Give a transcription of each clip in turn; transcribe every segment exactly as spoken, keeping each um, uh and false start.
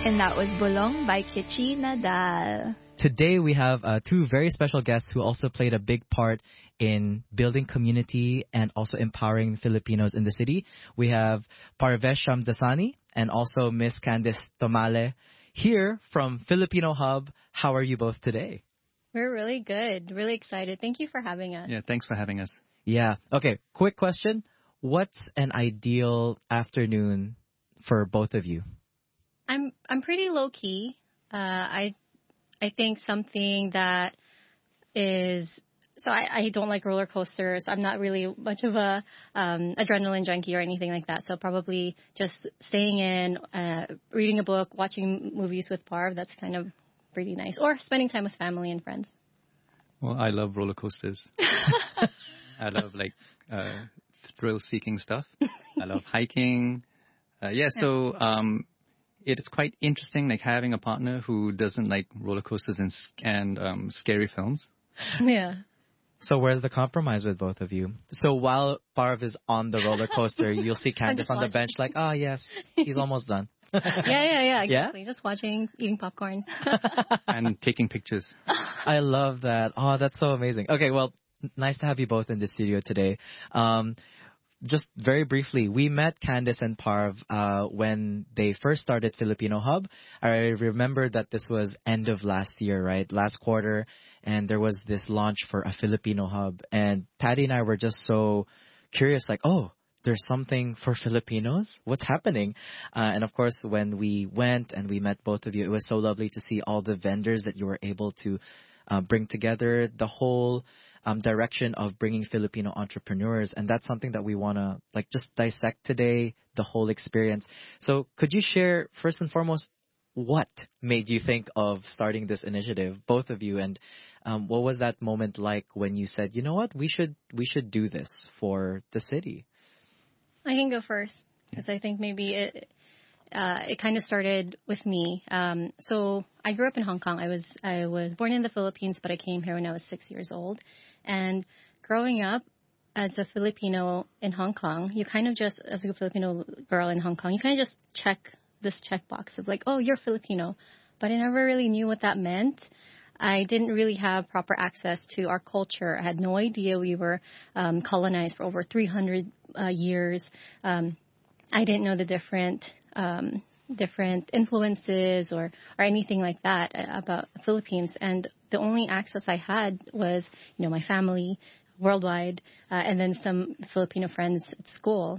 And that was Bulong by Kichi Nadal. Today we have uh, two very special guests who also played a big part in building community and also empowering Filipinos in the city. We have Parvesh Shamdasani and also Miss Candice Tomale here from Filipino Hub. How are you both today? We're really good. Really excited. Thank you for having us. Yeah, thanks for having us. Yeah. Okay, quick question. What's an ideal afternoon for both of you? I'm I'm pretty low key. Uh, I I think something that is so I, I don't like roller coasters. I'm not really much of a um, adrenaline junkie or anything like that. So probably just staying in, uh, reading a book, watching movies with Parv. That's kind of pretty nice. Or spending time with family and friends. Well, I love roller coasters. I love like uh, thrill-seeking stuff. I love hiking. Uh, yeah, so um, it's quite interesting, like having a partner who doesn't like roller coasters and and um, scary films. Yeah. So where's the compromise with both of you? So while Parv is on the roller coaster, you'll see Candice on the bench like, ah, oh, yes, he's almost done. yeah, yeah, yeah, exactly. Yeah? Just watching, eating popcorn. And taking pictures. I love that. Oh, that's so amazing. Okay, well, nice to have you both in the studio today. Um, just very briefly, we met Candice and Parv uh, when they first started Filipino Hub. I remember that this was end of last year, right? Last quarter. And there was this launch for a Filipino Hub. And Patty and I were just so curious, like, oh, there's something for Filipinos? What's happening? Uh, and of course, when we went and we met both of you, it was so lovely to see all the vendors that you were able to uh, bring together, the whole um, direction of bringing Filipino entrepreneurs. And that's something that we want to like just dissect today, the whole experience. So could you share first and foremost, what made you think of starting this initiative, both of you, and um, what was that moment like when you said, you know what, we should we should do this for the city? I can go first because I think maybe it uh, it kind of started with me. Um, so I grew up in Hong Kong. I was I was born in the Philippines, but I came here when I was six years old. And growing up as a Filipino in Hong Kong, you kind of just, as a Filipino girl in Hong Kong, you kind of just check this checkbox of like, oh, you're Filipino. But I never really knew what that meant. I didn't really have proper access to our culture. I had no idea we were um, colonized for over three hundred uh, years. Um, I didn't know the different um, different influences or, or anything like that about the Philippines. And the only access I had was, you know, my family worldwide uh, and then some Filipino friends at school.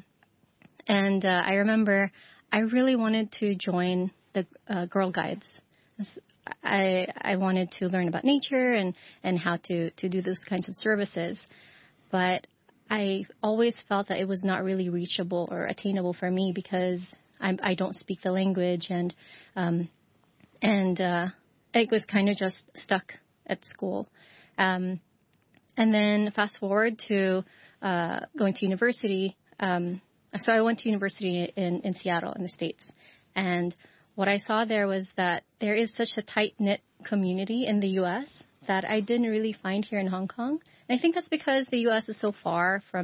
And uh, I remember I really wanted to join the uh, Girl Guides. I I wanted to learn about nature and, and how to, to do those kinds of services. But I always felt that it was not really reachable or attainable for me because I, I don't speak the language and um, and uh, it was kind of just stuck at school. Um, and then fast forward to uh, going to university. Um, so I went to university in, in Seattle in the States. And what I saw there was that there is such a tight-knit community in the U S that I didn't really find here in Hong Kong. And I think that's because the U S is so far from